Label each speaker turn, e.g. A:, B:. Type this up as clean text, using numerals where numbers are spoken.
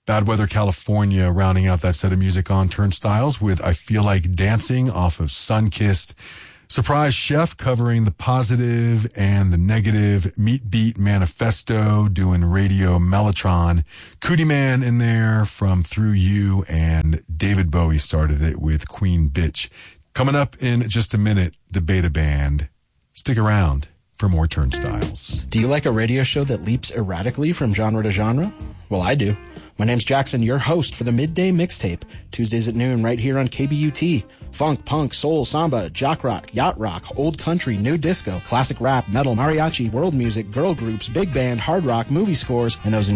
A: Bad Weather California rounding out that set of music on Turnstiles with I Feel Like Dancing off of Sunkissed. Surprise Chef covering the positive and the negative. Meat Beat Manifesto doing Radio Mellotron. Cootie Man in there from Through You, and David Bowie started it with Queen Bitch. Coming up in just a minute, the Beta Band. Stick around for more Turnstiles.
B: Do you like a radio show that leaps erratically from genre to genre? Well, I do. My name's Jackson, your host for the Midday Mixtape, Tuesdays at noon right here on KBUT. Funk, punk, soul, samba, jock rock, yacht rock, old country, new disco, classic rap, metal, mariachi, world music, girl groups, big band, hard rock, movie scores, and those